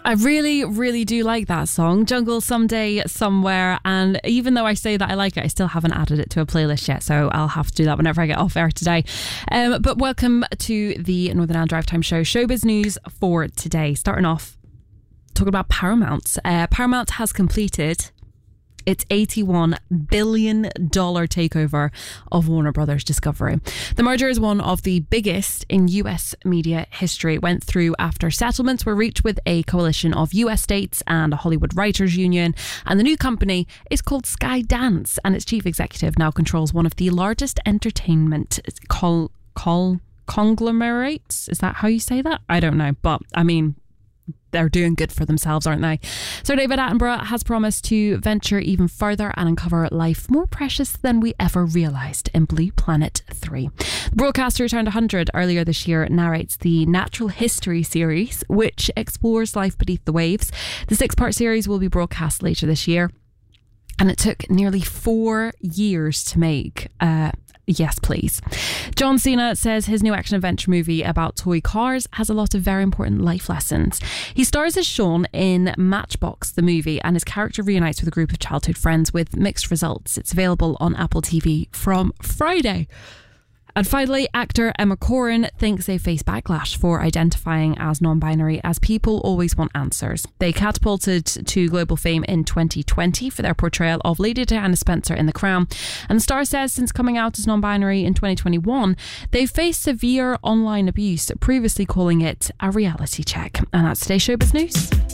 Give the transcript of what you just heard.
I really, really do like that song, Jungle Someday Somewhere. And even though I say that I like it, I still haven't added it to a playlist yet. So I'll have to do that whenever I get off air today. But welcome to the Northern Ireland Drive Time Show. Showbiz news for today. Starting off, talking about Paramount. Paramount has completed its $81 billion takeover of Warner Brothers Discovery. The merger is one of the biggest in US media history. It went through after settlements were reached with a coalition of US states and a Hollywood Writers Union. And the new company is called Skydance, and its chief executive now controls one of the largest entertainment conglomerates. Is that how you say that? I don't know, but I mean, they're doing good for themselves, aren't they? So David Attenborough has promised to venture even further and uncover life more precious than we ever realised in Blue Planet 3. The broadcaster, who turned 100 earlier this year, narrates the Natural History series, which explores life beneath the waves. The 6-part series will be broadcast later this year, and it took nearly 4 years to make. Yes, please. John Cena says his new action-adventure movie about toy cars has a lot of very important life lessons. He stars as Sean in Matchbox, the movie, and his character reunites with a group of childhood friends with mixed results. It's available on Apple TV from Friday. And finally, actor Emma Corrin thinks they face backlash for identifying as non-binary, as people always want answers. They catapulted to global fame in 2020 for their portrayal of Lady Diana Spencer in The Crown. And the star says since coming out as non-binary in 2021, they've faced severe online abuse, previously calling it a reality check. And that's today's Showbiz News.